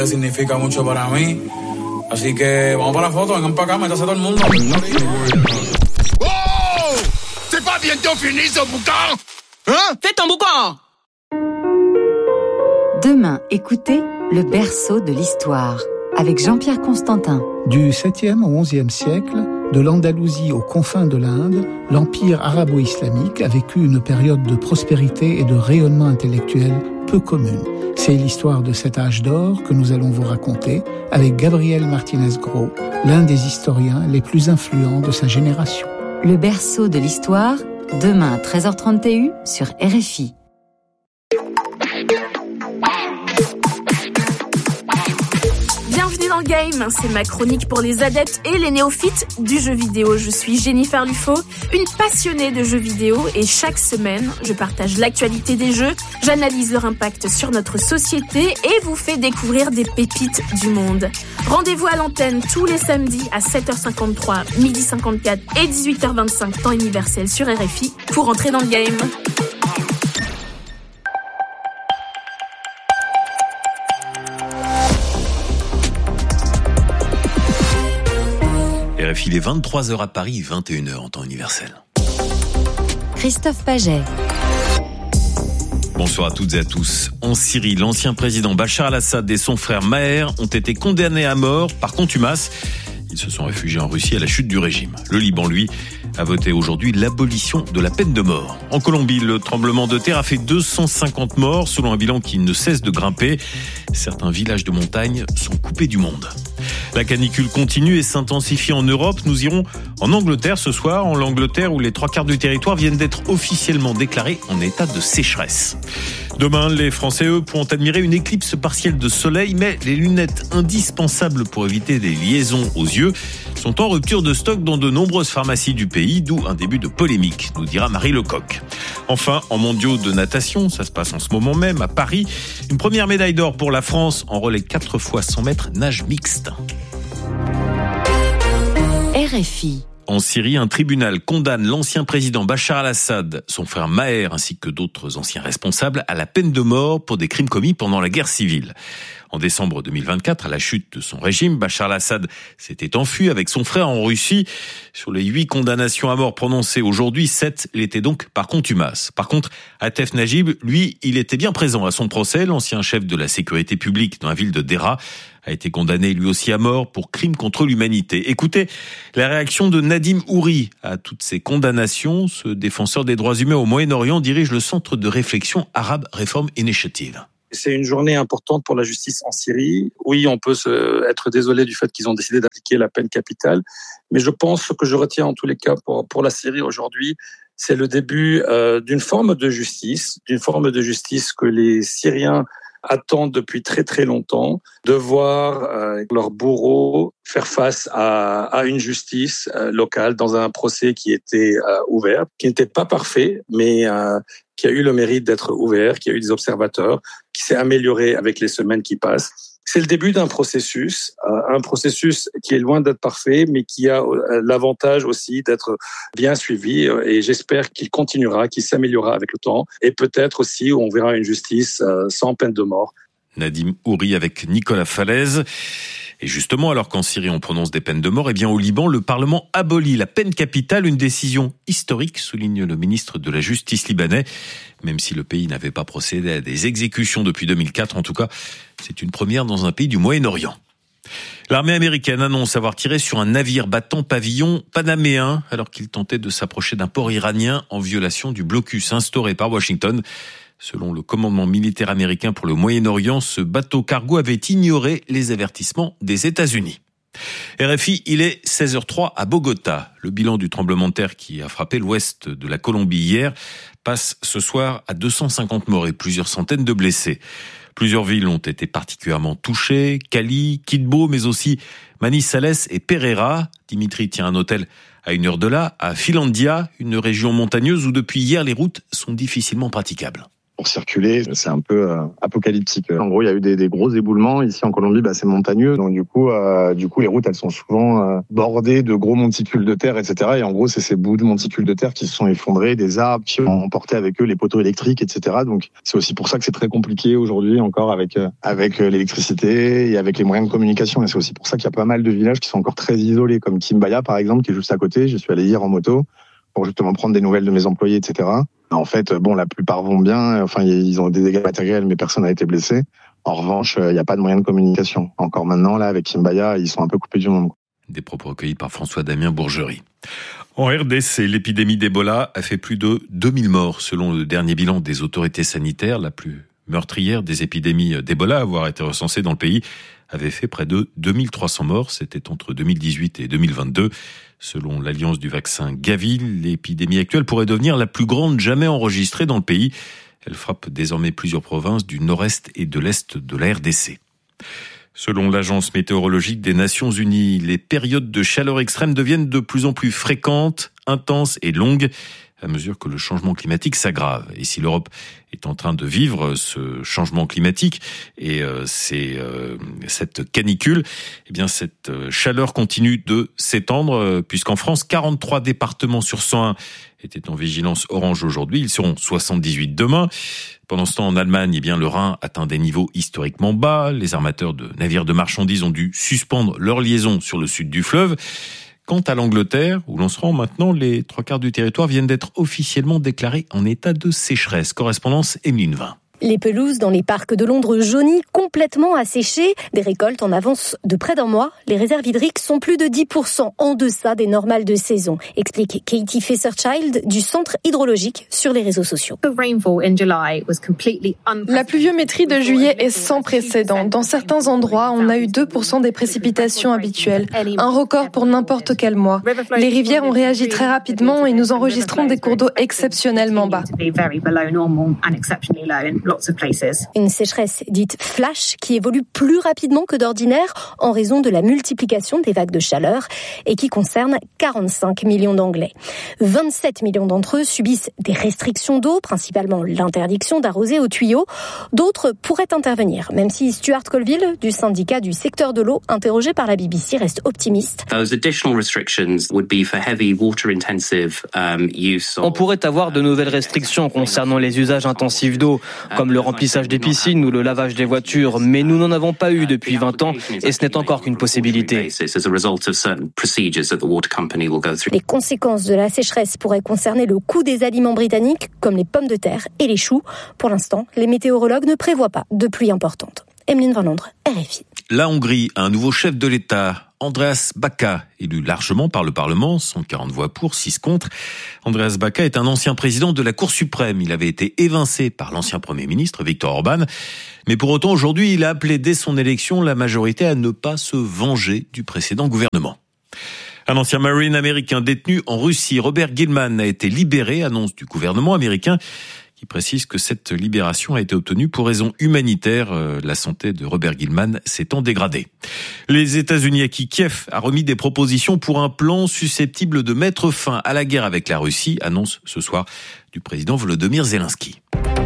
Significa mucho para mí. Así que vamos para la foto, vengan para acá, métase todo el mundo. Oh! C'est pas bientôt fini ce boucan? Hein? Fais ton boucan! Demain, écoutez Le berceau de l'histoire avec Jean-Pierre Constantin. Du 7e au 11e siècle, de l'Andalousie aux confins de l'Inde, l'empire arabo-islamique a vécu une période de prospérité et de rayonnement intellectuel peu commune. C'est l'histoire de cet âge d'or que nous allons vous raconter avec Gabriel Martinez-Gros, l'un des historiens les plus influents de sa génération. Le berceau de l'histoire, demain à 13h30 TU sur RFI. Bienvenue dans le game, c'est ma chronique pour les adeptes et les néophytes du jeu vidéo. Je suis Jennifer Lufo, une passionnée de jeux vidéo et chaque semaine, je partage l'actualité des jeux, j'analyse leur impact sur notre société et vous fais découvrir des pépites du monde. Rendez-vous à l'antenne tous les samedis à 7h53, 12h54 et 18h25 temps universel sur RFI pour entrer dans le game. RFI, il est 23h à Paris, 21h en temps universel. Christophe Paget. Bonsoir à toutes et à tous. En Syrie, l'ancien président Bachar al-Assad et son frère Maher ont été condamnés à mort par contumace. Ils se sont réfugiés en Russie à la chute du régime. Le Liban, lui, a voté aujourd'hui l'abolition de la peine de mort. En Colombie, le tremblement de terre a fait 250 morts, selon un bilan qui ne cesse de grimper. Certains villages de montagne sont coupés du monde. La canicule continue et s'intensifie en Europe. Nous irons en Angleterre ce soir, en l'Angleterre où les 3/4 du territoire viennent d'être officiellement déclarés en état de sécheresse. Demain, les Français, eux, pourront admirer une éclipse partielle de soleil, mais les lunettes indispensables pour éviter des liaisons aux yeux sont en rupture de stock dans de nombreuses pharmacies du pays, d'où un début de polémique, nous dira Marie Lecoq. Enfin, en mondiaux de natation, ça se passe en ce moment même à Paris, une première médaille d'or pour la France en relais 4 x 100 mètres nage mixte. RFI. En Syrie, un tribunal condamne l'ancien président Bachar al-Assad, son frère Maher ainsi que d'autres anciens responsables à la peine de mort pour des crimes commis pendant la guerre civile. En décembre 2024, à la chute de son régime, Bachar al-Assad s'était enfui avec son frère en Russie. Sur les 8 condamnations à mort prononcées aujourd'hui, 7 l'étaient donc par contumace. Par contre, Atef Najib, lui, il était bien présent à son procès. L'ancien chef de la sécurité publique dans la ville de Deraa a été condamné lui aussi à mort pour crime contre l'humanité. Écoutez la réaction de Nadim Houri à toutes ces condamnations. Ce défenseur des droits humains au Moyen-Orient dirige le centre de réflexion Arab Reform Initiative. C'est une journée importante pour la justice en Syrie. Oui, on peut être désolé du fait qu'ils ont décidé d'appliquer la peine capitale, mais je pense que je retiens en tous les cas pour la Syrie aujourd'hui, c'est le début d'une forme de justice que les Syriens attendent depuis très très longtemps, de voir leurs bourreaux faire face à une justice locale dans un procès qui était ouvert, qui n'était pas parfait, mais qui a eu le mérite d'être ouvert, qui a eu des observateurs, qui s'est amélioré avec les semaines qui passent. C'est le début d'un processus qui est loin d'être parfait, mais qui a l'avantage aussi d'être bien suivi. Et j'espère qu'il continuera, qu'il s'améliorera avec le temps. Et peut-être aussi, on verra une justice sans peine de mort. Nadim Houri avec Nicolas Falaise. Et justement, alors qu'en Syrie on prononce des peines de mort, eh bien au Liban, le Parlement abolit la peine capitale, une décision historique, souligne le ministre de la Justice libanais. Même si le pays n'avait pas procédé à des exécutions depuis 2004, en tout cas, c'est une première dans un pays du Moyen-Orient. L'armée américaine annonce avoir tiré sur un navire battant pavillon panaméen alors qu'il tentait de s'approcher d'un port iranien en violation du blocus instauré par Washington. Selon le commandement militaire américain pour le Moyen-Orient, ce bateau cargo avait ignoré les avertissements des États-Unis. RFI, il est 16h03 à Bogota. Le bilan du tremblement de terre qui a frappé l'ouest de la Colombie hier passe ce soir à 250 morts et plusieurs centaines de blessés. Plusieurs villes ont été particulièrement touchées, Cali, Quibdó, mais aussi Manizales et Pereira. Dimitri tient un hôtel à 1 heure de là, à Finlandia, une région montagneuse où depuis hier les routes sont difficilement praticables. pour circuler. C'est un peu apocalyptique. En gros, il y a eu des gros éboulements. Ici en Colombie, c'est montagneux. Donc du coup, les routes, elles sont souvent bordées de gros monticules de terre, etc. Et en gros, c'est ces bouts de monticules de terre qui se sont effondrés, des arbres qui ont emporté avec eux les poteaux électriques, etc. Donc c'est aussi pour ça que c'est très compliqué aujourd'hui encore avec l'électricité et avec les moyens de communication. Et c'est aussi pour ça qu'il y a pas mal de villages qui sont encore très isolés, comme Quimbaya par exemple, qui est juste à côté. Je suis allé hier en moto pour justement prendre des nouvelles de mes employés, etc. En fait, la plupart vont bien. Enfin, ils ont des dégâts matériels, mais personne n'a été blessé. En revanche, il n'y a pas de moyen de communication. Encore maintenant, là, avec Quimbaya, ils sont un peu coupés du monde. Des propos recueillis par François-Damien Bourgerie. En RDC, l'épidémie d'Ebola a fait plus de 2000 morts, selon le dernier bilan des autorités sanitaires. La plus meurtrière des épidémies d'Ebola à avoir été recensée dans le pays avait fait près de 2300 morts. C'était entre 2018 et 2022. Selon l'Alliance du vaccin Gavi, l'épidémie actuelle pourrait devenir la plus grande jamais enregistrée dans le pays. Elle frappe désormais plusieurs provinces du nord-est et de l'est de la RDC. Selon l'Agence météorologique des Nations Unies, les périodes de chaleur extrême deviennent de plus en plus fréquentes, intenses et longues à mesure que le changement climatique s'aggrave. Et si l'Europe est en train de vivre ce changement climatique et cette canicule, cette chaleur continue de s'étendre puisqu'en France, 43 départements sur 101 étaient en vigilance orange aujourd'hui. Ils seront 78 demain. Pendant ce temps, en Allemagne, le Rhin atteint des niveaux historiquement bas. Les armateurs de navires de marchandises ont dû suspendre leur liaison sur le sud du fleuve. Quant à l'Angleterre, où l'on se rend maintenant, les 3/4 du territoire viennent d'être officiellement déclarés en état de sécheresse. Correspondance Emeline Vin. Les pelouses dans les parcs de Londres jaunies, complètement asséchées. Des récoltes en avance de près d'un mois. Les réserves hydriques sont plus de 10% en deçà des normales de saison, explique Katie Fairchild du Centre hydrologique sur les réseaux sociaux. La pluviométrie de juillet est sans précédent. Dans certains endroits, on a eu 2% des précipitations habituelles. Un record pour n'importe quel mois. Les rivières ont réagi très rapidement et nous enregistrons des cours d'eau exceptionnellement bas. Une sécheresse dite flash qui évolue plus rapidement que d'ordinaire en raison de la multiplication des vagues de chaleur et qui concerne 45 millions d'Anglais. 27 millions d'entre eux subissent des restrictions d'eau, principalement l'interdiction d'arroser au tuyau. D'autres pourraient intervenir, même si Stuart Colville, du syndicat du secteur de l'eau, interrogé par la BBC, reste optimiste. On pourrait avoir de nouvelles restrictions concernant les usages intensifs d'eau, comme le remplissage des piscines ou le lavage des voitures, mais nous n'en avons pas eu depuis 20 ans et ce n'est encore qu'une possibilité. Les conséquences de la sécheresse pourraient concerner le coût des aliments britanniques, comme les pommes de terre et les choux. Pour l'instant, les météorologues ne prévoient pas de pluie importante. Emeline Van Londres, RFI. La Hongrie a un nouveau chef de l'État, Andreas Baka, élu largement par le Parlement, 140 voix pour, 6 contre. Andreas Baka est un ancien président de la Cour suprême. Il avait été évincé par l'ancien Premier ministre, Viktor Orban. Mais pour autant, aujourd'hui, il a appelé dès son élection la majorité à ne pas se venger du précédent gouvernement. Un ancien Marine américain détenu en Russie, Robert Gilman, a été libéré, annonce du gouvernement américain, qui précise que cette libération a été obtenue pour raisons humanitaires. La santé de Robert Gilman s'étant dégradée. Les États-Unis, à qui Kiev a remis des propositions pour un plan susceptible de mettre fin à la guerre avec la Russie, annonce ce soir du président Volodymyr Zelensky.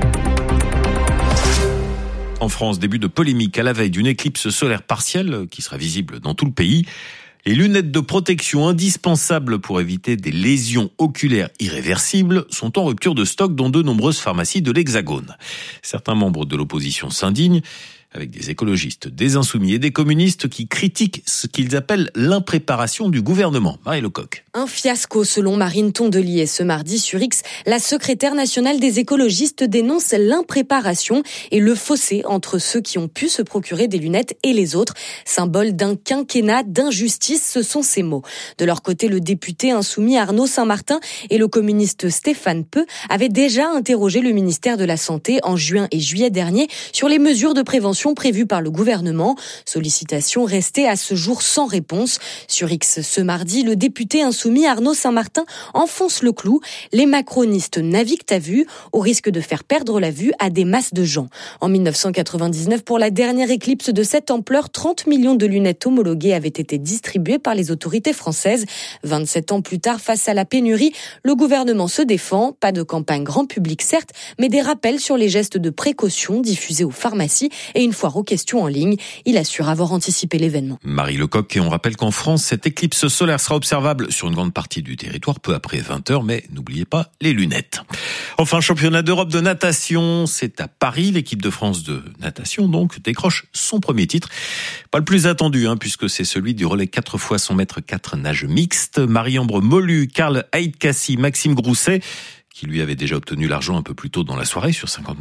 En France, début de polémique à la veille d'une éclipse solaire partielle qui sera visible dans tout le pays. Les lunettes de protection indispensables pour éviter des lésions oculaires irréversibles sont en rupture de stock dans de nombreuses pharmacies de l'Hexagone. Certains membres de l'opposition s'indignent, avec des écologistes, des insoumis et des communistes qui critiquent ce qu'ils appellent l'impréparation du gouvernement. Marie Lecoq. Un fiasco selon Marine Tondelier. Ce mardi sur X, la secrétaire nationale des écologistes dénonce l'impréparation et le fossé entre ceux qui ont pu se procurer des lunettes et les autres. Symbole d'un quinquennat d'injustice, ce sont ces mots. De leur côté, le député insoumis Arnaud Saint-Martin et le communiste Stéphane Peu avaient déjà interrogé le ministère de la Santé en juin et juillet dernier sur les mesures de prévention extension prévue par le gouvernement. Sollicitation restée à ce jour sans réponse. Sur X ce mardi, le député insoumis Arnaud Saint-Martin enfonce le clou. Les macronistes naviguent à vue, au risque de faire perdre la vue à des masses de gens. En 1999, pour la dernière éclipse de cette ampleur, 30 millions de lunettes homologuées avaient été distribuées par les autorités françaises. 27 ans plus tard, face à la pénurie, le gouvernement se défend. Pas de campagne grand public, certes, mais des rappels sur les gestes de précaution diffusés aux pharmacies et une foire aux questions en ligne. Il assure avoir anticipé l'événement. Marie Lecoq, et on rappelle qu'en France, cette éclipse solaire sera observable sur une grande partie du territoire, peu après 20h, mais n'oubliez pas les lunettes. Enfin, championnat d'Europe de natation, c'est à Paris. L'équipe de France de natation, donc, décroche son premier titre. Pas le plus attendu, puisque c'est celui du relais 4 x 100 mètres 4 nage mixte. Marie-Ambre Molu, Karl Aït-Kassi, Maxime Grousset, qui lui avait déjà obtenu l'argent un peu plus tôt dans la soirée sur 50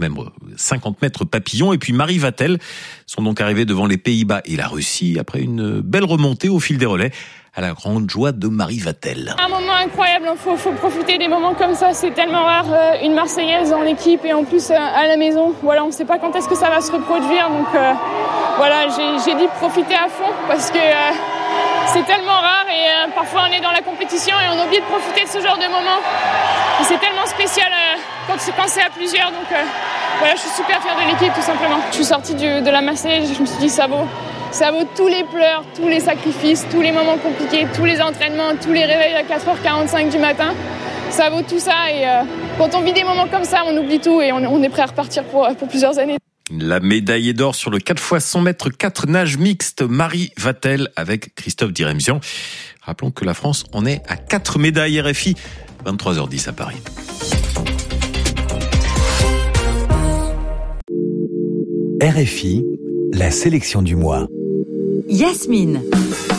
mètres papillon. Et puis Marie Vatel sont donc arrivés devant les Pays-Bas et la Russie après une belle remontée au fil des relais, à la grande joie de Marie Vatel. Un moment incroyable, faut profiter des moments comme ça, c'est tellement rare, une Marseillaise en équipe et en plus à la maison. Voilà, on ne sait pas quand est-ce que ça va se reproduire, donc voilà, j'ai dit profiter à fond parce que c'est tellement rare et parfois on est dans la compétition et on oublie de profiter de ce genre de moments. Et c'est tellement spécial quand c'est à plusieurs, donc voilà, je suis super fière de l'équipe tout simplement. Je suis sortie de la Marseillaise, je me suis dit ça vaut tous les pleurs, tous les sacrifices, tous les moments compliqués, tous les entraînements, tous les réveils à 4h45 du matin. Ça vaut tout ça et quand on vit des moments comme ça, on oublie tout et on est prêt à repartir pour plusieurs années. La médaille d'or sur le 4 x 100 mètres 4 nage mixte, Marie Vatel avec Christophe Diremzian. Rappelons que la France en est à 4 médailles. RFI, 23h10 à Paris. RFI, la sélection du mois. Yasmine.